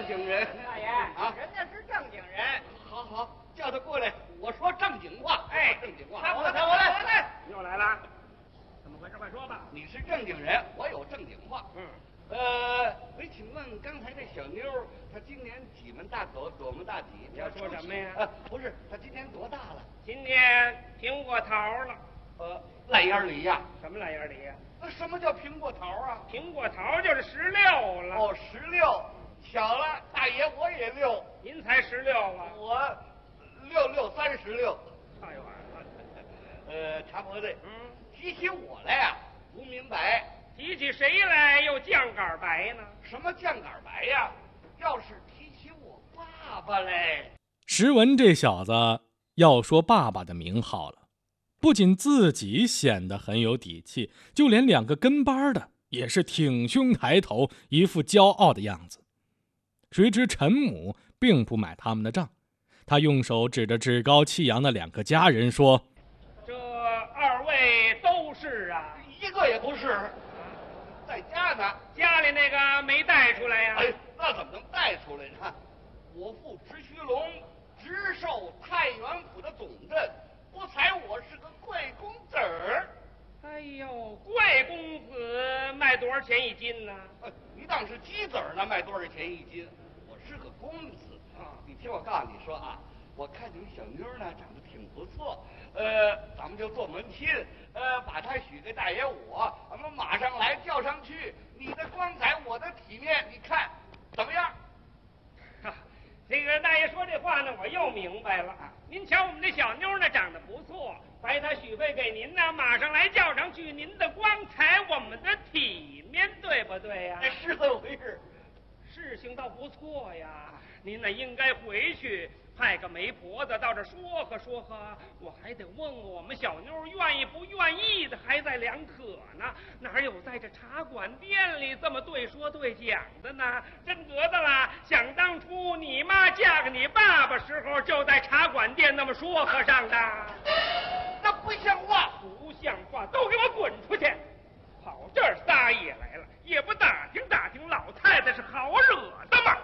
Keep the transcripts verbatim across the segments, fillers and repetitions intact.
正经人。 大爷啊， 人家是正经人。 好好，叫他过来，我说正经话。 哎， 正经话。 他我来，我来，我来。 又来了，怎么回事？快说吧。 你是正经人，我有正经话。 嗯。 呃，我请问刚才这小妞，她今年几门大口，多门大体？ 你要说什么呀？ 呃，不是，她今年多大了？ 今年苹果桃了。 呃，烂眼梨呀？ 什么烂眼梨呀？ 那什么叫苹果桃啊？ 苹果桃就是十六了。 哦，十六，巧了，大爷我也六。 您才十六啊？ 我六六三十六。 太晚了。 呃，茶婆子， 嗯， 提起我来呀、啊，不明白。 提起谁来又酱杆白呢？ 什么酱杆白呀？要是提起我爸爸嘞。 石文这小子要说爸爸的名号了，不仅自己显得很有底气，就连两个跟班的也是挺胸抬头，一副骄傲的样子。谁知陈母并不买他们的账，他用手指着趾高气扬的两个家人说：“ 这二位都是啊？ 一个也不是。在家呢， 家里那个没带出来呀、啊？ 哎，那怎么能带出来呢？我父直须龙直授太原府的总镇，不才我是个贵公子儿。 哎呦，贵公子卖多少钱一斤呢？ 你当是鸡子儿呢，卖多少钱一斤？我是个公子啊！你听我告诉你说啊，我看你们小妞呢长得挺不错，呃，咱们就做门亲，呃，把她许给大爷我，咱们马上来叫上去。你的光彩，我的体面，你看怎么样？ 啊，这个大爷说这话呢，我又明白了。您瞧我们这小妞呢，长得不错，白她许配给您呢，马上来叫上去。您的光彩，我们的体面，对不对呀？ 是这么回事。 事情倒不错呀，您呢应该回去派个媒婆子到这说和说和，我还得问问我们小妞愿意不愿意的，还在两可呢。哪有在这茶馆店里这么对说对讲的呢？真得的啦！想当初你妈嫁给你爸爸时候，就在茶馆店那么说和上的。 那不像话， 不像话，都给我滚出去！跑这儿撒野来了，也不打听打听老太太是好惹的吗？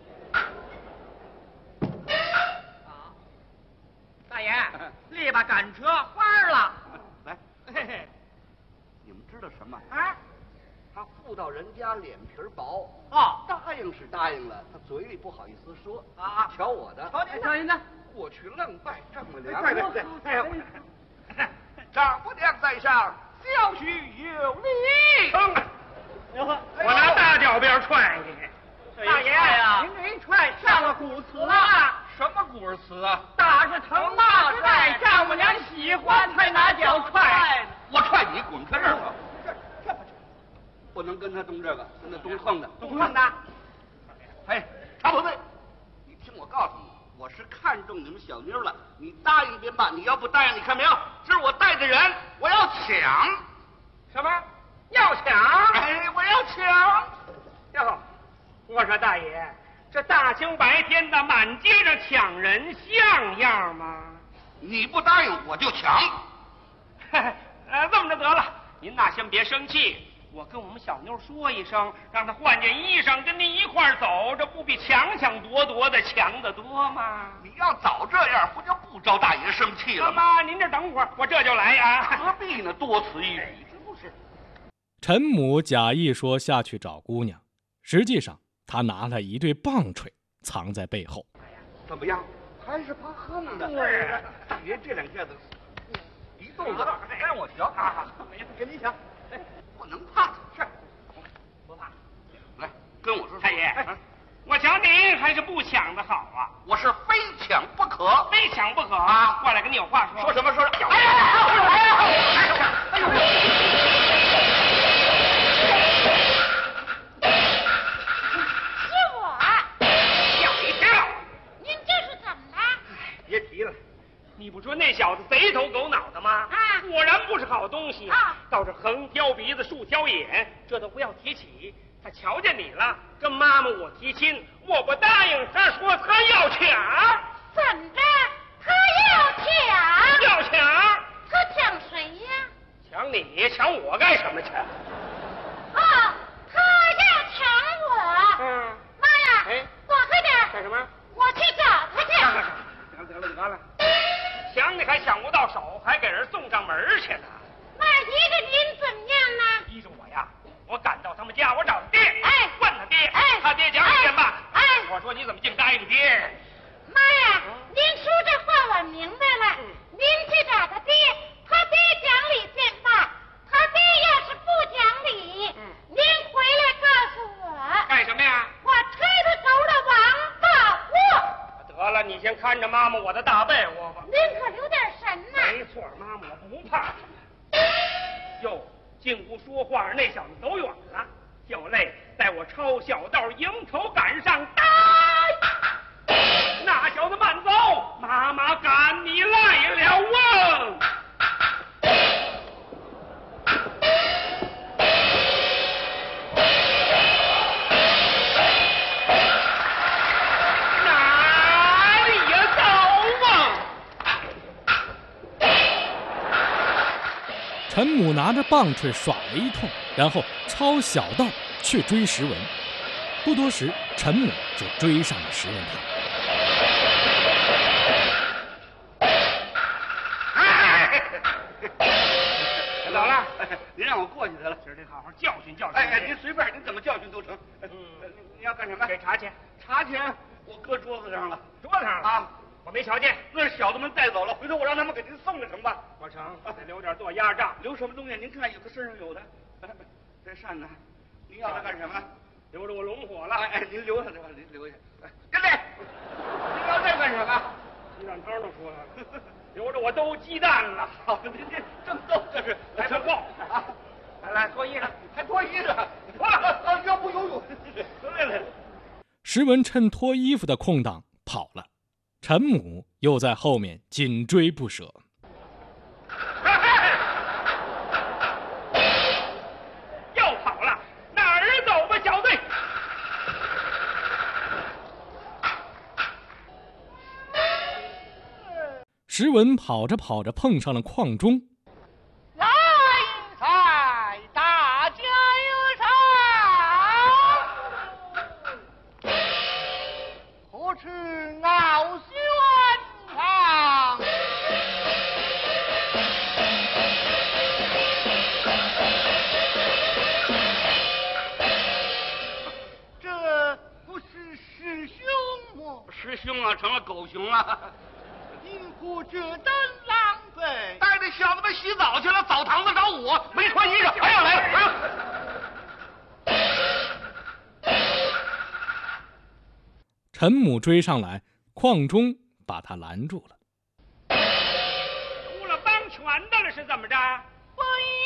好，大爷，立把赶车花了。 来， 嘿嘿， 你们知道什么？ 啊， 他妇道人家脸皮薄哦， 答应是答应了，他嘴里不好意思说啊。 瞧我的， 瞧您，瞧您的， 过去愣拜丈母娘。 对对对， 哎，丈母娘在上，小婿有礼。 哼，我拿大脚鞭踹你！ 大爷呀，您这一踹上了古词了。 什么古词啊？ 打是疼，骂是爱，丈母娘喜欢才拿脚踹。 我踹你，滚开这儿吧！这这不不能跟他动这个，跟他动横的， 动横的。 哎，茶婆子，你听我告诉你，我是看中你们小妞了，你答应便罢，你要不答应，你看没有？这是我带的人，我要抢。 什么？要抢？ 哎，我要抢！ 哟，我说大爷，这大清白天的满街上抢人，像样吗？ 你不答应，我就抢。 呃，这么着得了，您呐先别生气，我跟我们小妞说一声，让她换件衣裳，跟您一块儿走，这不比抢抢夺夺的强得多吗？ 你要早这样，不就不招大爷生气了吗？ 妈，您这等会儿，我这就来啊！ 何必呢？多此一举，是不是？ 陈母假意说下去找姑娘，实际上他拿了一对棒槌藏在背后。 怎么样？还是怕横的。 对呀， 别这两下子一肚子让我瞧啊！ 没事，跟你抢。 哎，不能怕。 是，不怕。 来，跟我说。 太爷， 哎， 我瞧您还是不抢的好啊！ 我是非抢不可， 非抢不可啊！ 过来跟你有话说。 说什么说什么？ 哎呀！哎呀！哎呦！ 是我。 吓一跳！ 您这是怎么了？ 别提了，你不说那小子贼头狗脑的吗？ 啊， 果然不是好东西啊！ 倒是横挑鼻子竖挑眼，这都不要提起。他瞧见你了，跟妈妈我提亲，我不答应，他说他要抢。 怎着？他要抢？ 要抢？ 他抢谁呀？ 抢你？抢我干什么去？ 哦，他要抢我。 嗯。 妈呀！ 哎， 怎么净答应爹？ 妈呀，您说这话我明白了。您去找他爹，他爹讲理见罢。他爹要是不讲理，您回来告诉我。 干什么呀？ 我吹他头的王八货。 得了，你先看着妈妈我的大被窝吧。 您可留点神呐。 没错，妈妈我不怕。哟，净不说话，那小子走远了。就累在我抄小道迎头赶上，呆！那小子慢走，妈妈赶你来了啊！哪里呀走啊！ 陈母拿着棒槌耍了一通，然后抄小道去追石文。不多时，陈母就追上了石文堂。 老了， 您让我过去得了， 今儿得好好教训教训。 哎哎，您随便，您怎么教训都成。嗯，你要干什么？ 给茶钱， 茶钱我搁桌子上了， 桌子上了啊， 我没瞧见。 那是小子们带走了，回头我让他们给您送了成吧？ 我成，得留点做压账。 留什么东西？您看，有的身上有的。这扇子，您要它干什么？ 留着我龙火了。 哎哎，您留下这吧，您留下。哎，跟来，您要这干什么？ 鸡蛋汤都出来了，留着我兜鸡蛋了。 好，您这正逗这是， 来份报啊！ 来来，脱衣裳， 还脱衣裳，脱了啊！要不游泳？来来。 石文趁脱衣服的空档跑了，陈母又在后面紧追不舍。 又跑了，哪儿走吧，小队？ 石文跑着跑着碰上了邝忠。 来赛，大家有赏，何处傲轩堂？这不是师兄吗？ 师兄啊，成了狗熊了。 因何这等狼狈？ 带着小子们洗澡去了，澡堂子找我，没穿衣裳，还要来了，还要。 陈母追上来，邝忠把他拦住了。 出了帮拳的了是怎么着？ 不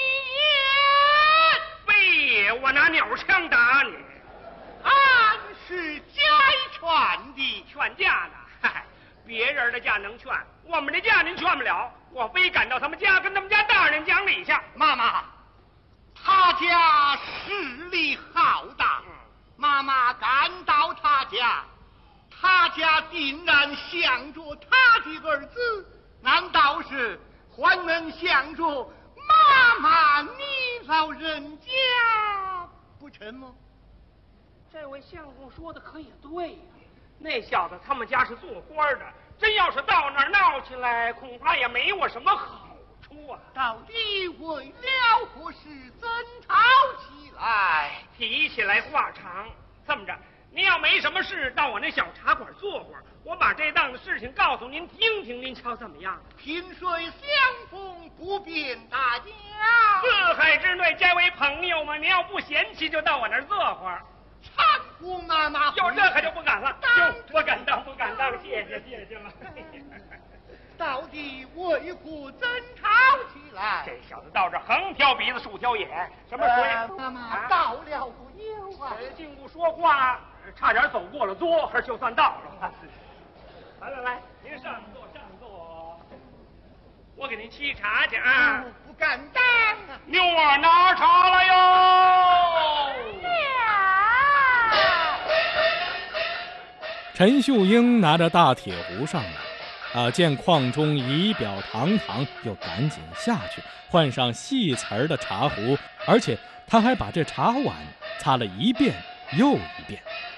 非也，我拿鸟枪打你， 俺是家劝的， 劝架呢？嗨，别人的架能劝，我们的架您劝不了。我非赶到他们家，跟他们家大人讲理去。 妈妈，他家势力浩大，妈妈赶到他家，他家定然想着他的儿子，难道是还能想着妈妈你老人家不成吗？ 这位相公说的可也对呀、啊，那小子他们家是做官的，真要是到那儿闹起来，恐怕也没我什么好处啊。 到底为了何事争吵起来？ 提起来话长，这么着，您要没什么事，到我那小茶馆坐会儿，我把这档子事情告诉您听听，您瞧怎么样？ 萍水相逢不便大家， 四海之内皆为朋友嘛，您要不嫌弃，就到我那儿坐会儿。 搀扶妈妈， 有这可就不敢了，哟，不敢当，不敢当，谢谢谢谢了。 到底为何争吵起来？ 这小子到这横挑鼻子竖挑眼，什么水？ 呃、妈妈到了不久啊！ 竟不说话，差点走过了桌，还就算到了。来来来，您上座上座，我给您沏茶去啊！ 不敢当啊！ 妞儿拿茶来哟！ 陈秀英拿着大铁壶上来，啊，见邝忠仪表堂堂，又赶紧下去换上细瓷儿的茶壶，而且他还把这茶碗擦了一遍又一遍。